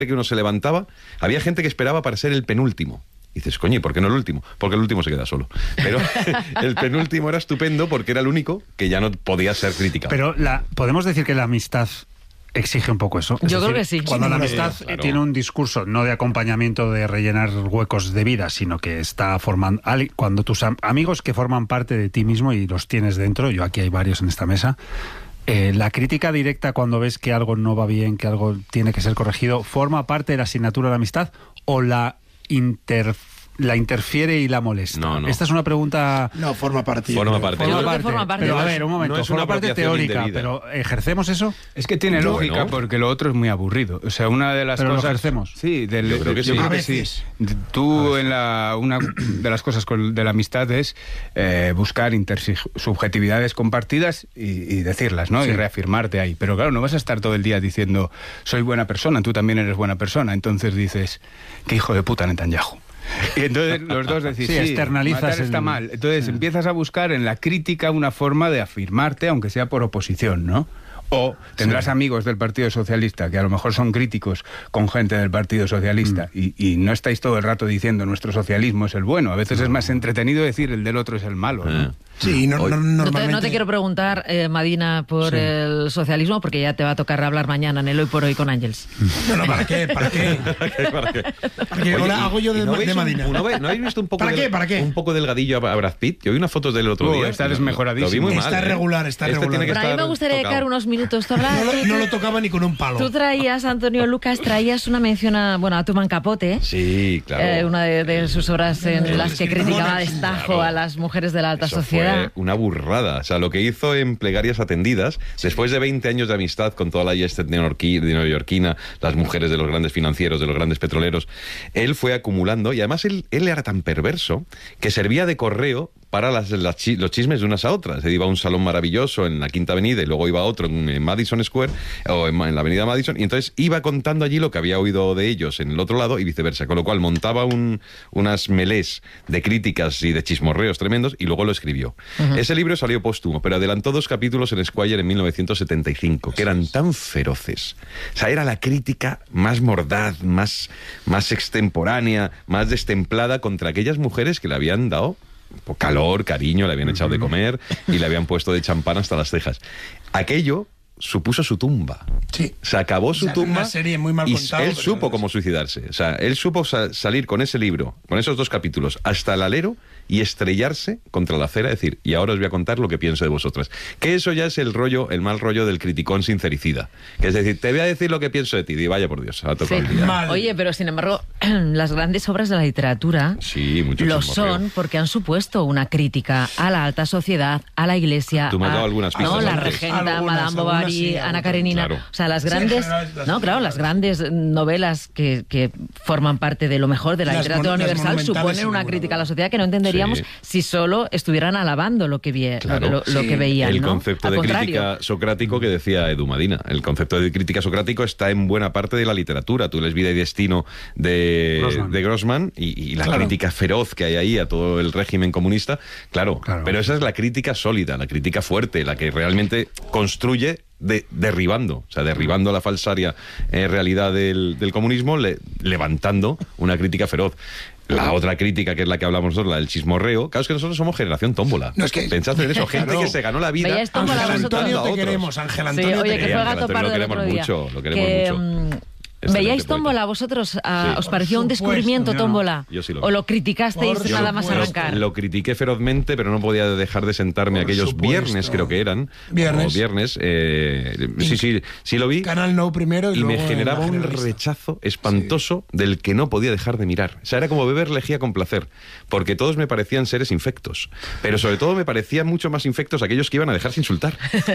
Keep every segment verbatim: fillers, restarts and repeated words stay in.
que uno se levantaba, había gente que esperaba para ser el penúltimo. Y dices, coño, ¿y por qué no el último? Porque el último se queda solo. Pero el penúltimo era estupendo porque era el único que ya no podía ser criticado. Pero la, podemos decir que la amistad exige un poco eso. Es Yo decir, creo que sí. Cuando sí, la amistad sí, claro. tiene un discurso no de acompañamiento, de rellenar huecos de vida, sino que está formando... Cuando tus am- amigos que forman parte de ti mismo y los tienes dentro, yo aquí hay varios en esta mesa, eh, la crítica directa cuando ves que algo no va bien, que algo tiene que ser corregido, ¿forma parte de la asignatura de la amistad o la inter la interfiere y la molesta? No, no. Esta es una pregunta... No, forma parte. Forma parte. Forma Yo parte. forma parte. Pero a ver, un momento, no es forma una parte teórica, indebida. pero ¿ejercemos eso? Es que tiene No, lógica, bueno. porque lo otro es muy aburrido. O sea, una de las Pero cosas... lo ejercemos. Sí, del, Yo creo que sí. yo A creo que sí. veces. Tú, en la, una de las cosas con, de la amistad es eh, buscar intersubjetividades compartidas y, y decirlas, ¿no? Sí. Y reafirmarte ahí. Pero claro, no vas a estar todo el día diciendo, soy buena persona, tú también eres buena persona. Entonces dices, qué hijo de puta Netanyahu. Y entonces los dos decís, sí, sí, externalizas matar está el... mal. Entonces sí. empiezas a buscar en la crítica una forma de afirmarte, aunque sea por oposición, ¿no? O tendrás sí. amigos del Partido Socialista que a lo mejor son críticos con gente del Partido Socialista mm. y, y no estáis todo el rato diciendo nuestro socialismo es el bueno. A veces no. es más entretenido decir el del otro es el malo, ¿no? Eh. Sí, no, no, normalmente... no, te, no te quiero preguntar, eh, Madina, por sí. el socialismo, porque ya te va a tocar hablar mañana en el Hoy por Hoy con Ángels. No, no, ¿para qué? ¿Para qué? ¿Para qué? ¿Para qué? Porque Oye, ahora hago yo de, ¿no de Madina. Un, ¿no, ¿No habéis visto un poco ¿Para del, qué? ¿Para qué? un poco delgadillo a Brad Pitt? Yo vi una foto de él el otro Oh, día. está desmejoradísimo. Lo vi muy está mal, regular, ¿eh? está este regular. Tiene que Pero a mí me gustaría tocado. dedicar unos minutos. ¿Tú hablas? No, lo, no lo tocaba ni con un palo. Tú traías, Antonio Lucas, traías una mención a, bueno, a Truman Capote. Sí, claro. Eh, una de, de sus obras en Claro, las que criticaba a destajo claro. a las mujeres de la alta Eso sociedad. fue una burrada. O sea, lo que hizo en Plegarias Atendidas, sí. después de veinte años de amistad con toda la yeste neoyorquina, las mujeres de los grandes financieros, de los grandes petroleros, él fue acumulando, y además él, él era tan perverso que servía de correo para las, las, los chismes de unas a otras. Él iba a un salón maravilloso en la Quinta Avenida y luego iba a otro en, en Madison Square o en, en la Avenida Madison, y entonces iba contando allí lo que había oído de ellos en el otro lado y viceversa, con lo cual montaba un, unas melés de críticas y de chismorreos tremendos y luego lo escribió. Uh-huh. Ese libro salió póstumo, pero adelantó dos capítulos en Esquire en mil novecientos setenta y cinco, que eran tan feroces. O sea, era la crítica más mordaz, más, más extemporánea, más destemplada contra aquellas mujeres que le habían dado calor, cariño, le habían echado de comer y le habían puesto de champán hasta las cejas. Aquello supuso su tumba. Sí. Se acabó su o sea, tumba una serie muy mal y contado, él pero supo no cómo suicidarse. O sea, él supo sa- salir con ese libro, con esos dos capítulos, hasta el alero y estrellarse contra la acera, decir, y ahora os voy a contar lo que pienso de vosotras. Que eso ya es el rollo, el mal rollo del criticón sincericida. Que es decir, te voy a decir lo que pienso de ti. Y vaya por Dios, ha tocado Sí. el día. Mal. Oye, pero sin embargo, las grandes obras de la literatura Sí, mucho lo chismorreo. son porque han supuesto una crítica a la alta sociedad, a la iglesia. Tú me has a, dado algunas pistas No, la antes. regenta, Algunas, Madame algunas Bovary, sí, Ana algunas. Karenina. Claro. O sea, las Sí, grandes, las- las- no, claro, las grandes novelas que, que forman parte de lo mejor de la Las literatura mon- las universal monumentales, suponen sin una ninguna crítica a la duda. sociedad que no entenderíamos Sí. si solo estuvieran alabando lo que, vie, Claro. lo, lo Sí. que veían. El ¿no? concepto Al de contrario. crítica socrático que decía Edu Madina. El concepto de crítica socrático está en buena parte de la literatura. Tú lees Vida y Destino de Grossman, de Grossman y, y la Claro. crítica feroz que hay ahí a todo el régimen comunista. Claro, Claro. pero esa es la crítica sólida, la crítica fuerte, la que realmente construye de, derribando, o sea, derribando la falsaria eh, realidad del, del comunismo, le, levantando una crítica feroz. La otra crítica, que es la que hablamos nosotros, la del chismorreo, claro, es que nosotros somos generación tómbola. No, es que- Pensad en eso, gente Claro. que se ganó la vida. ¿Veíais tómbola Ángel vosotros? Antonio, te otros. queremos. Ángel Sí, Antonio, oye, te que fue Ángel Gato Antonio Pardo lo el queremos otro día. mucho, lo queremos que, mucho. mm, Excelente ¿Veíais poeta. tómbola vosotros? Ah, Sí. ¿Os pareció un Por supuesto, descubrimiento yo no. tómbola? Yo sí lo vi. ¿O lo criticasteis Por nada supuesto. más arrancar? Lo critiqué ferozmente, pero no podía dejar de sentarme Por aquellos supuesto. viernes, creo que eran. Viernes. O viernes. eh, sí, sí, sí lo vi. Canal No primero y, Y me luego en generaba la un generalista. rechazo espantoso del que no podía dejar de mirar. O sea, era como beber lejía con placer, porque todos me parecían seres infectos. Pero sobre todo me parecían mucho más infectos aquellos que iban a dejarse insultar.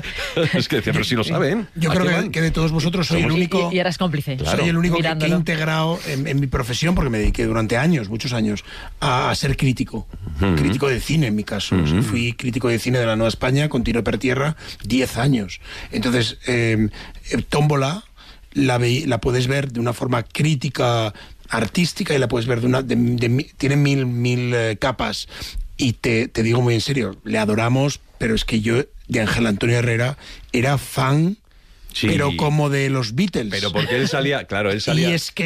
Es que decía, pero si lo saben. Yo ¿a creo qué que, van? que de todos vosotros soy el Y, único... y- y eras cómplice. Claro. Soy el único que, que he Mirándolo. integrado en, en mi profesión, porque me dediqué durante años, muchos años, a, a ser crítico. Ujú. Crítico de cine, en mi caso. O sea, Ujú. fui crítico de cine de la Nueva España, continué per tierra, diez años. Entonces, eh, eh, Tómbola la, ve- la puedes ver de una forma crítica, artística, y la puedes ver de una... de- de mi- tiene mil, mil eh, capas. Y te, te digo muy en serio, le adoramos, pero es que yo, de Ángel Antonio Herrera, era fan Sí. pero como de los Beatles. Pero porque él salía, claro, él salía... Y es que